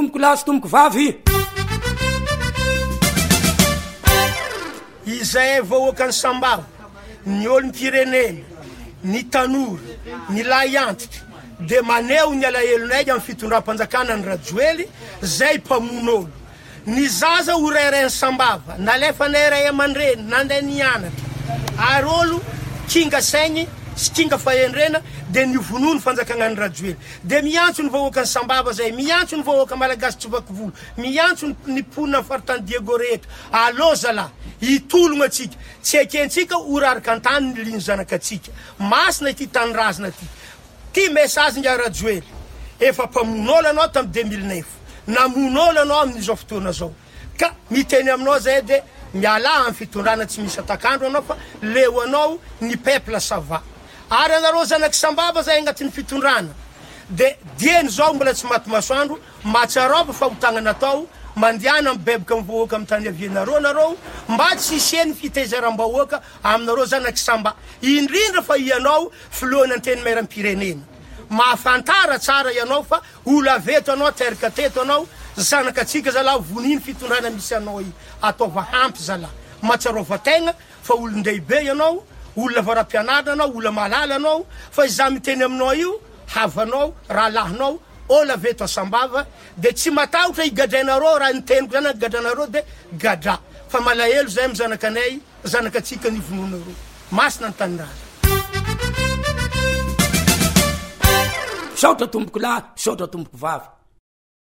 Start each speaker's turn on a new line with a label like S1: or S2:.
S1: tomboko lahy sy tomboko vavy.
S2: Izay vahoakany Sambava, ny olom-pirenena, ny tanora, ny lahy antitra, de maneho ny alahelonay amin'ny fitondram-panjakana ny Rajoely, zay mpamon'olo. Ny zaza orairay ny Sambava, nalefa nay aman-dreny, nandeha nianatra. Ary olo kinga saigny sy kinga fahendrena de nivonoa ny fanjakana ny Rajoely. De miantso ny vahoaka ny Sambava zay, miantso ny vahoaka malagasy Tsovakovolo, miantso ny ponina faritany Diego rehetra. Allo zalahy, hitologna atsika, tsy ekentsika orarika antany ny liny zanakatsika. Masina ity tanorazana ty. Ty message nga Rajoely, efa mpamon'olo anao tamin'ny 2009, namon'olo anao amin'izao fotoana zao. Ka miteny aminao zay de miala amin'ny fitondrana tsy misy atakandro anao fa leo anao ny peuple sava. Ary anareo zanaky Sambava zay agnatin'ny fitondrana. De dieny zao mbola tsy maty masoandro, matsarova fa hotagnana atao, mandiana mibebaka mivoaka amin'ny tany avianareo nareo, mba tsy hisiany fitaizaram-bahoaka aminareo zanaky Samba. Indrindra fa ianao filohan'ny anteny mairaam-pirenena. Mahafantara tsara ianao fa olo aveto anao, teraka teto anao, zanakatsika zalahy voniny fitondrana misy anao ataova hampy zalahy. Matsarova tegna fa olon-dehibe ianao, olona varam-pianarana anao, olona malala anao, fa iza miteny aminao io, havanao, rahalahinao, olo aveto a Sambava, de tsy matahotra igadrainareo raha niteniko zany gadranareo de gadra. Fa malahelo zay amin'ny zanakanay, zanakatsika ny vononareo. Masina ny tanindrazana.
S1: Saotra tomboko lahy, saotra tomboko vavy.